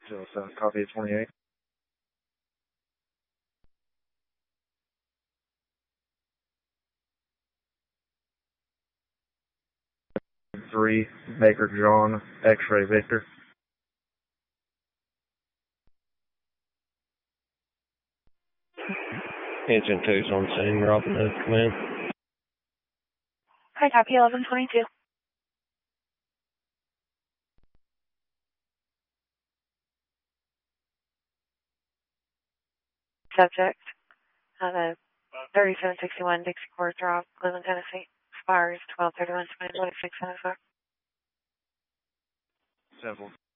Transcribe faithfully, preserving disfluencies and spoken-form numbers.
zero seven, copy twenty-eight. Three, Baker John, X-ray Victor. Engine two's on scene, dropping the command. Hi, copy eleven twenty-two. Subject, uh, thirty-seven sixty-one Dixie Court Drive, Cleveland, Tennessee. Expires twelve thirty-one twenty twenty-six. Simple.